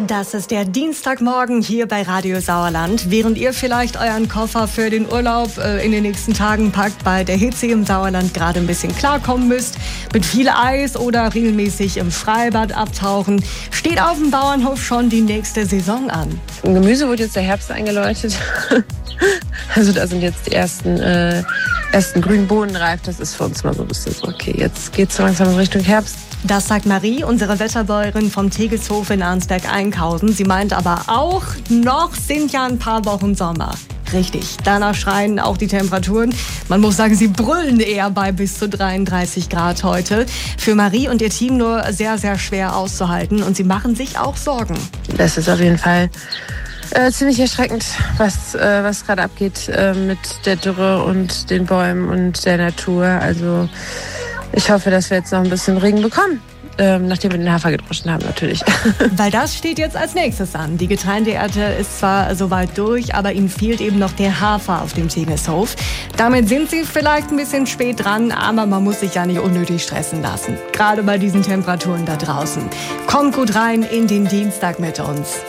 Das ist der Dienstagmorgen hier bei Radio Sauerland. Während ihr vielleicht euren Koffer für den Urlaub in den nächsten Tagen packt, bei der Hitze im Sauerland gerade ein bisschen klarkommen müsst, mit viel Eis oder regelmäßig im Freibad abtauchen, steht auf dem Bauernhof schon die nächste Saison an. Im Gemüse wird jetzt der Herbst eingeläutet. Also da sind jetzt die ersten grünen Bohnen reif. Das ist für uns mal so ein bisschen so, okay, jetzt geht's langsam in Richtung Herbst. Das sagt Marie, unsere Wetterbäuerin vom Tegelshof in Arnsberg-Einkausen. Sie meint aber auch, noch sind ja ein paar Wochen Sommer. Richtig, danach schreien auch die Temperaturen. Man muss sagen, sie brüllen eher bei bis zu 33 Grad heute. Für Marie und ihr Team nur sehr, sehr schwer auszuhalten. Und sie machen sich auch Sorgen. Das ist auf jeden Fall ziemlich erschreckend, was gerade abgeht mit der Dürre und den Bäumen und der Natur. Also ich hoffe, dass wir jetzt noch ein bisschen Regen bekommen. Nachdem wir den Hafer gedroschen haben, natürlich. Weil das steht jetzt als nächstes an. Die Getreideernte ist zwar soweit durch, aber ihnen fehlt eben noch der Hafer auf dem Tegelshof. Damit sind sie vielleicht ein bisschen spät dran, aber man muss sich ja nicht unnötig stressen lassen. Gerade bei diesen Temperaturen da draußen. Kommt gut rein in den Dienstag mit uns.